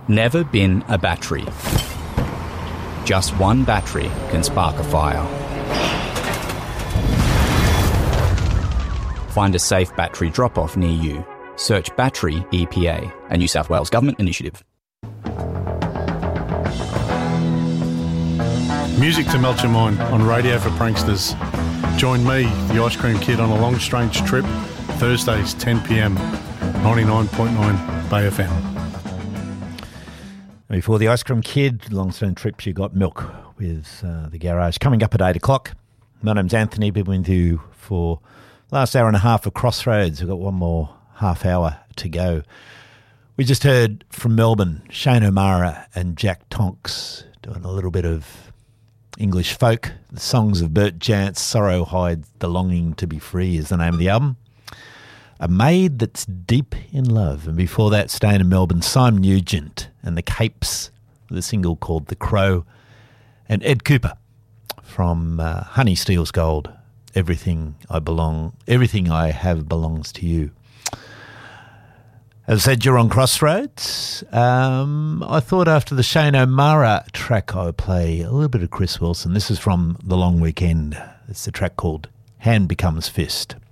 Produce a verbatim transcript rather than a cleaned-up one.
Never been a battery. Just one battery can spark a fire. Find a safe battery drop-off near you. Search Battery E P A, a New South Wales government initiative. Music to melt your mind on Radio for Pranksters. Join me, the Ice Cream Kid, on a long strange trip, Thursdays, ten p m, ninety-nine point nine Bay F M. Before the Ice Cream Kid, long strange trips, you got Milk with uh, The Garage. Coming up at eight o'clock. My name's Anthony, been with you for the last hour and a half of Crossroads. We've got one more half hour to go. We just heard from Melbourne, Shane O'Mara and Jack Tonks doing a little bit of English folk. The songs of Bert Jantz, Sorrow Hides the Longing to Be Free is the name of the album. A Maid That's Deep in Love. And before that, staying in Melbourne, Simon Nugent and the Capes with a single called The Crow. And Ed Cooper from uh, Honey Steals Gold. Everything I belong, everything I have belongs to you. As I said, you're on Crossroads. Um, I thought after the Shane O'Mara track, I would play a little bit of Chris Wilson. This is from The Long Weekend. It's the track called Hand Becomes Fist.